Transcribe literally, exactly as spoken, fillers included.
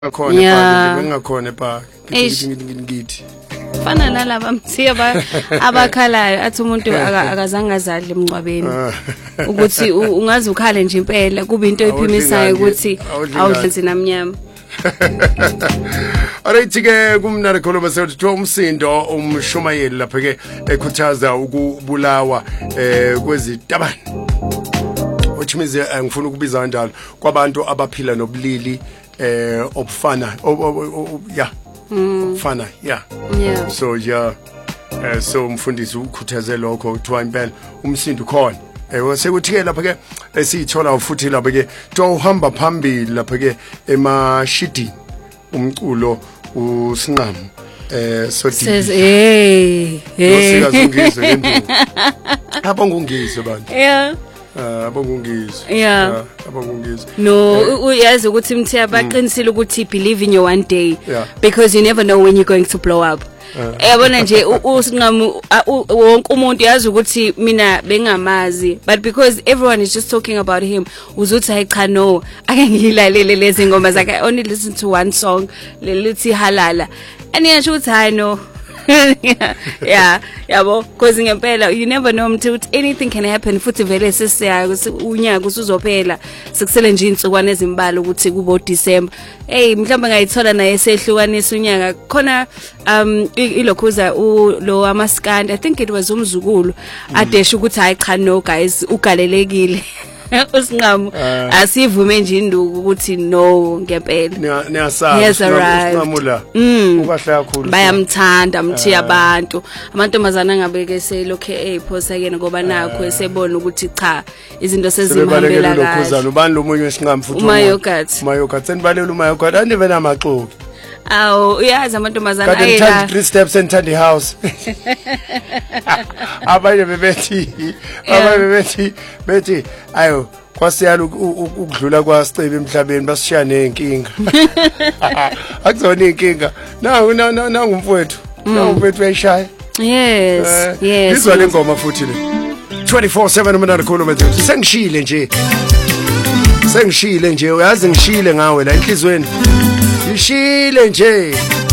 Akhona Yeah. pha bengakhona pha Eish. ngithi Fana nalaba mthiya ba abakhalayo athi umuntu aka- akazange azadle emncwabeni ukuthi u- ungaze ukhale nje impela kube into ephimisayo ukuthi Awudli awudle thina mnyama. Alright ke kumnandi kholo basethi tho umsindo umshumayeli lapha ke ekhuthaza ukubulawa eh kwezitabane. Which means eh, ngifuna ukubiza kanjalo kwabantu abaphila nobulili eh obufana ob- ob- ob- yeah obufana yeah Yeah. so yeah eh, so umfundisi ukhuthaze lokho kuthiwa impela umsindo khona eh sekuthi ke lapha ke esithola futhi lapha ke to uhamba phambili lapha ke emashidini umculo usinqamo eh so Says hey hey. Nosikazi ungizwe ngendaba abonga ungizwe bantu Yeah. ah abonga ungizwe Yeah. abonga ungizwe No, u- uyazi ukuthi mthiya baqinisile ukuthi believe in your one day Yeah. because you never know when you're going to blow up. Yabona nje u- usingamu a- u- wonke umuntu yazi ukuthi mina bengamazi but because everyone is just talking about him uzuthi hayi cha no ake ngilalele lezi ngoma zakhe I only listen to one song lelithi halala and yasho ukuthi hayi no yeah yabo because ngempela you never know mthi ukuthi anything can happen futhi vele sesiya unyaka usuzophela sikusele nje insukwane ezimbala ukuthi kubo December hey mhlawumbe ngayithola naye sehlukanisa unyaka khona um i- ilokhuza u lo amaskandi I think it was umzukulu adesha ukuthi hayi cha no guys ugalelekile usinqamo asivume nje induku ukuthi no ngempela niyasazi Yes, arrived. usinqamula Mm. ukahle kakhulu bayamthanda mthi abantu amantombazana angabeke selokhe ephosa yena ngoba nakho esebona ukuthi cha izinto sezimhambela kahle lokhuzana ubani lo munye wesinqamo futhi umayogathi umayogathi senibalela umayogathi anive namaxoki awu uyazi amantombazana kade ayela ngithanda three steps and thirty house abanye bebethi abanye bebethi bethi ayo kwasiyala uku- uku- ukudlula kwasicebe emhlabeni basishiya nenkinga akuzona inkinga nangu na- na- nangu mfowethu nangu mfowethu uyayishaya yes yes izwa le ngoma futhi le twenty-four seven umunandi khulu manje sengishile nje sengishile nje uyazi ngishile ngawe la enhlizweni ngishile nje